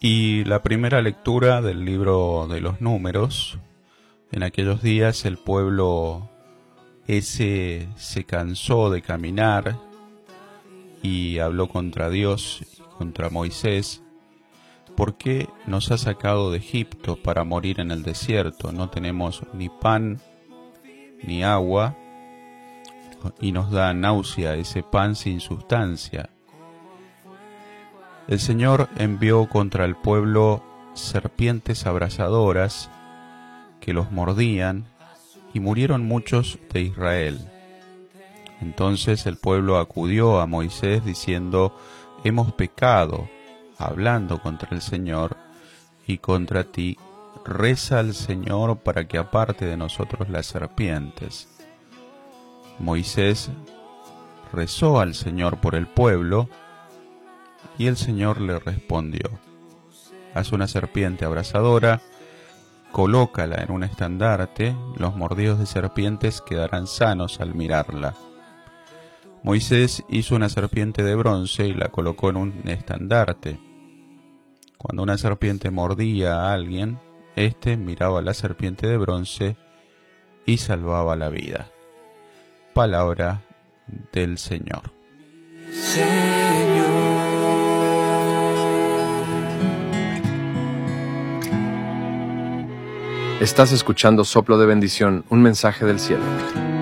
Y la primera lectura del libro de los Números. En aquellos días el pueblo ese se cansó de caminar y habló contra Dios y contra Moisés. ¿Por qué nos ha sacado de Egipto para morir en el desierto? No tenemos ni pan ni agua y nos da náusea ese pan sin sustancia. El Señor envió contra el pueblo serpientes abrasadoras que los mordían y murieron muchos de Israel. Entonces el pueblo acudió a Moisés diciendo: hemos pecado, hablando contra el Señor y contra ti. Reza al Señor para que aparte de nosotros las serpientes. Moisés rezó al Señor por el pueblo y el Señor le respondió: haz una serpiente abrasadora, colócala en un estandarte, los mordidos de serpientes quedarán sanos al mirarla. Moisés hizo una serpiente de bronce y la colocó en un estandarte. Cuando una serpiente mordía a alguien, éste miraba a la serpiente de bronce y salvaba la vida. Palabra del Señor. Estás escuchando Soplo de Bendición, un mensaje del cielo.